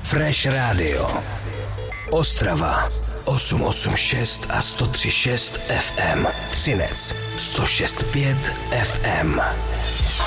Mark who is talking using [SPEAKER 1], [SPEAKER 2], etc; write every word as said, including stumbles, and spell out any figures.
[SPEAKER 1] Fresh Radio. Ostrava osm osm šest a sto tři šest ef em. Třinec sto šest pět ef em.